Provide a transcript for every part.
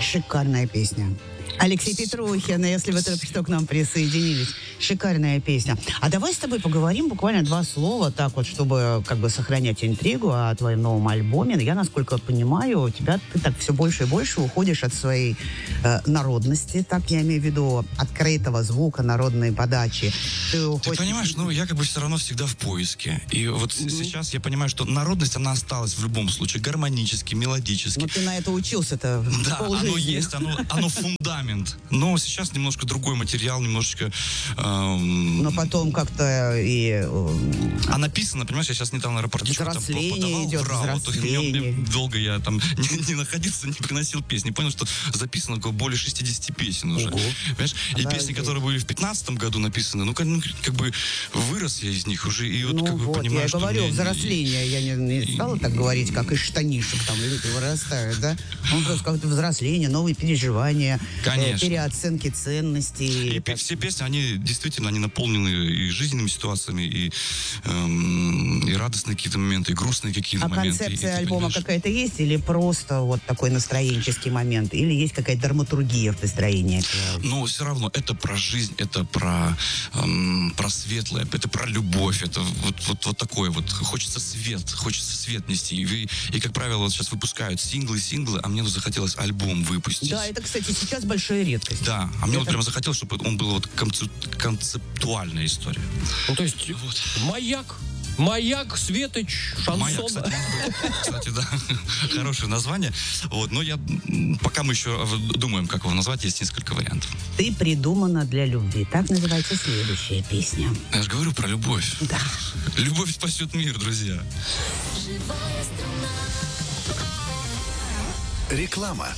Шикарная песня. Алексей Петрухин, если вы только что к нам присоединились. Шикарная песня. А давай с тобой поговорим буквально 2 слова, так вот, чтобы как бы сохранять интригу о твоем новом альбоме. Я, насколько понимаю, ты так все больше и больше уходишь от своей народности, так я имею в виду, открытого звука, народной подачи. Ты понимаешь, я как бы все равно всегда в поиске. И вот сейчас я понимаю, что народность, она осталась в любом случае, гармонически, мелодически. Но ты на это учился-то полжизни. Оно есть, оно фундамент. Но сейчас немножко другой материал, немножечко... Но потом как-то и... А написано, понимаешь, я сейчас недавно рапортичку взросление идет, взросление. Долго я там не находился, не приносил песни. Понял, что записано более 60 песен уже. Понимаешь? И песни, которые были в 2015 году написаны, как бы вырос я из них уже. И понимаю, я что говорю, взросление. Я не стала так говорить, как из штанишек там люди вырастают, да? Он просто как-то взросление, новые переживания. Конечно. Переоценки ценностей. И все песни, они действительно наполнены и жизненными ситуациями, и радостные какие-то моменты, и грустные какие-то моменты. А концепция альбома какая-то есть? Или просто вот такой настроенческий момент? Или есть какая-то драматургия в построении? Все равно это про жизнь, это про светлое, это про любовь, это вот такое вот. Хочется свет нести. И как правило, вот сейчас выпускают синглы, а мне захотелось альбом выпустить. Да, это, кстати, сейчас большая редкость. Да, а мне прямо захотелось, чтобы он был концептуальная история. То есть Маяк, Светоч, шансон. Маяк, кстати, да, хорошее название. Но пока мы еще думаем, как его назвать, есть несколько вариантов. «Ты придумана для любви». Так называется следующая песня. Я же говорю про любовь. Да. Любовь спасет мир, друзья. Реклама.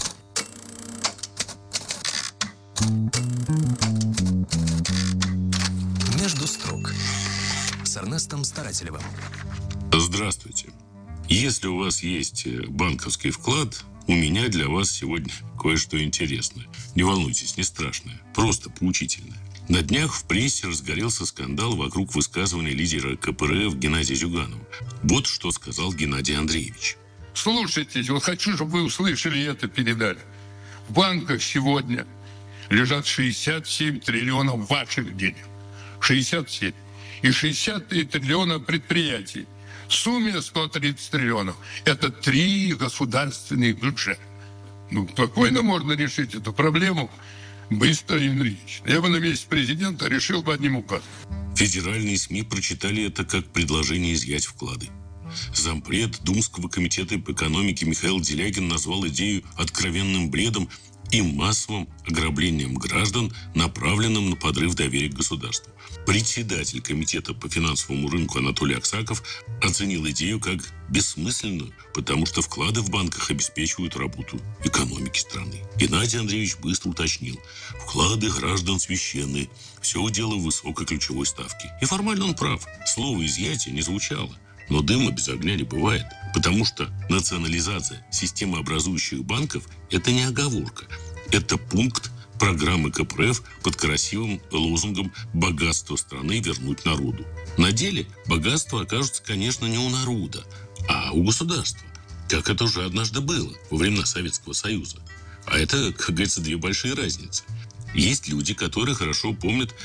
Между строк с Эрнестом Старателевым. Здравствуйте. Если у вас есть банковский вклад, у меня для вас сегодня кое-что интересное. Не волнуйтесь, не страшное, просто поучительное. На днях в прессе разгорелся скандал вокруг высказывания лидера КПРФ Геннадия Зюганова. Вот что сказал Геннадий Андреевич. Слушайте, хочу, чтобы вы услышали это, передали. В банках сегодня лежат 67 триллионов ваших денег. 67. И 63 триллиона предприятий. В сумме 130 триллионов. Это 3 государственных бюджета. Спокойно можно решить эту проблему быстро и энергично. Я бы на месте президента решил бы одним указом. Федеральные СМИ прочитали это как предложение изъять вклады. Зампред Думского комитета по экономике Михаил Делягин назвал идею откровенным бредом и массовым ограблением граждан, направленным на подрыв доверия к государству. Председатель комитета по финансовому рынку Анатолий Аксаков оценил идею как бессмысленную, потому что вклады в банках обеспечивают работу экономики страны. Геннадий Андреевич быстро уточнил: вклады граждан священные, все дело высокой ключевой ставки. И формально он прав, слово «изъятие» не звучало. Но дыма без огня не бывает, потому что национализация системообразующих банков – это не оговорка. Это пункт программы КПРФ под красивым лозунгом «богатство страны вернуть народу». На деле богатство окажется, конечно, не у народа, а у государства, как это уже однажды было во времена Советского Союза. А это, как говорится, 2 большие разницы. Есть люди, которые хорошо помнят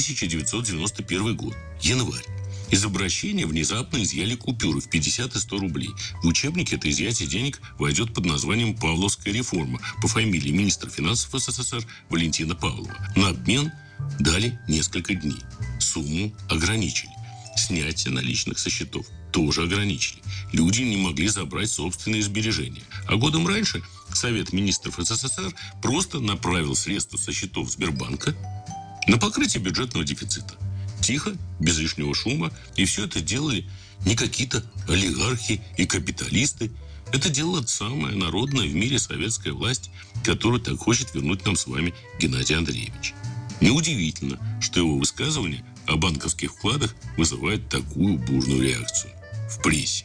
1991 год, январь. Из обращения внезапно изъяли купюры в 50 и 100 рублей. В учебнике это изъятие денег войдет под названием «Павловская реформа» по фамилии министра финансов СССР Валентина Павлова. На обмен дали несколько дней. Сумму ограничили. Снятие наличных со счетов тоже ограничили. Люди не могли забрать собственные сбережения. А годом раньше Совет министров СССР просто направил средства со счетов Сбербанка на покрытие бюджетного дефицита. Тихо, без лишнего шума. И все это делали не какие-то олигархи и капиталисты. Это делала самая народная в мире советская власть, которую так хочет вернуть нам с вами Геннадий Андреевич. Неудивительно, что его высказывания о банковских вкладах вызывают такую бурную реакцию в прессе.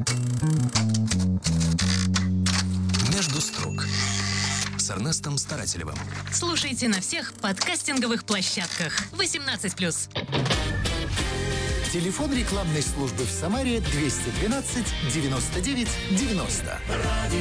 Между строк с Эрнестом Старателевым. Слушайте на всех подкастинговых площадках. 18+. Телефон рекламной службы в Самаре 212 99 90.